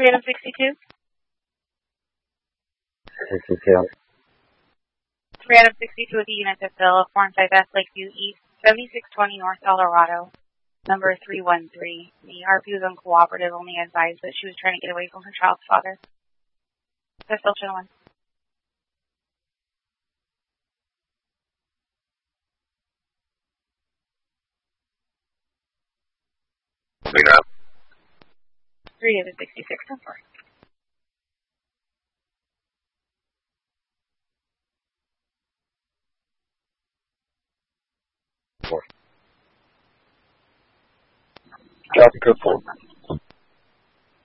3 out of 62. 62. 3 out of 62 with the unit to fill, 4-5S Lakeview East, 7620 North Eldorado, number 313. The RP was uncooperative, only advised that she was trying to get away from her child's father. Pistol channel 1. Clear up. 3 out of 66, 10-4. Copy, code 4.